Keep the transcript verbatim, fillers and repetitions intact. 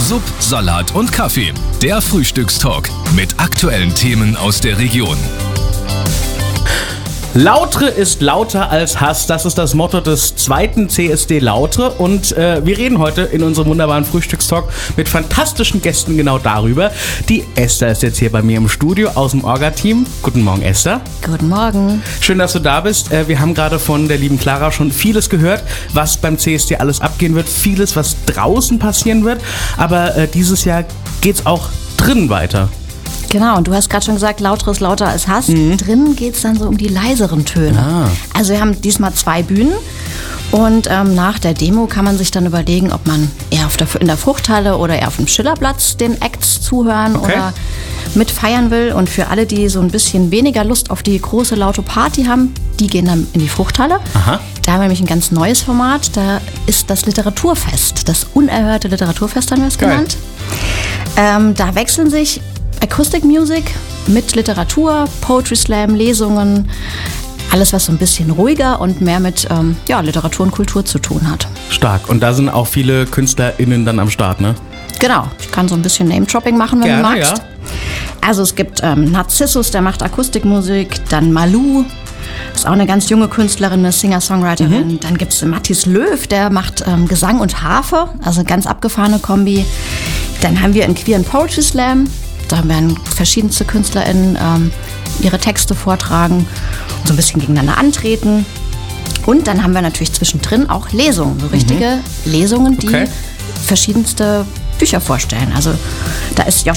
Sub, Salat und Kaffee. Der Frühstückstalk mit aktuellen Themen aus der Region. Lautre ist lauter als Hass. Das ist das Motto des zweiten C S D Lautre. Und äh, wir reden heute in unserem wunderbaren Frühstückstalk mit fantastischen Gästen genau darüber. Die Esther ist jetzt hier bei mir im Studio aus dem Orga-Team. Guten Morgen, Esther. Guten Morgen. Schön, dass du da bist. Äh, wir haben gerade von der lieben Clara schon vieles gehört, was beim C S D alles abgehen wird. Vieles, was draußen passieren wird. Aber äh, dieses Jahr geht's auch drin weiter. Genau, und du hast gerade schon gesagt, lauter ist lauter als Hass. Mhm. Drinnen geht es dann so um die leiseren Töne. Ah. Also wir haben diesmal zwei Bühnen. Und ähm, nach der Demo kann man sich dann überlegen, ob man eher auf der, in der Fruchthalle oder eher auf dem Schillerplatz den Acts zuhören okay. oder mitfeiern will. Und für alle, die so ein bisschen weniger Lust auf die große laute Party haben, die gehen dann in die Fruchthalle. Aha. Da haben wir nämlich ein ganz neues Format. Da ist das Literaturfest, das unerhörte Literaturfest haben wir es genannt. Ähm, da wechseln sich Acoustic Music mit Literatur, Poetry Slam, Lesungen, alles was so ein bisschen ruhiger und mehr mit ähm, ja, Literatur und Kultur zu tun hat. Stark. Und da sind auch viele KünstlerInnen dann am Start, ne? Genau. Ich kann so ein bisschen Name-Dropping machen, wenn Gerne, du magst. Ja. Also es gibt ähm, Narzissus, der macht Akustikmusik, dann Malou, ist auch eine ganz junge Künstlerin, eine Singer-Songwriterin. Mhm. Dann gibt es Mathis Löw, der macht ähm, Gesang und Harfe, also eine ganz abgefahrene Kombi. Dann haben wir einen queeren Poetry Slam. Da werden verschiedenste KünstlerInnen ähm, ihre Texte vortragen und so ein bisschen gegeneinander antreten. Und dann haben wir natürlich zwischendrin auch Lesungen, so richtige mhm. Lesungen, die okay. verschiedenste Bücher vorstellen. Also da ist